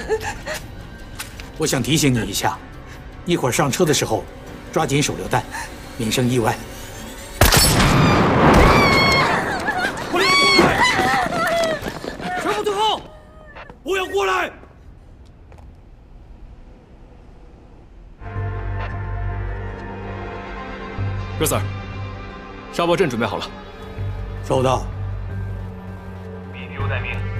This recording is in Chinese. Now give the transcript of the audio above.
我想提醒你一下，一会儿上车的时候，抓紧手榴弹，免生意外。 不要过来！全部退后！不要过来！ 热 Sir， 沙包阵准备好了。 收到。 BTU 待命。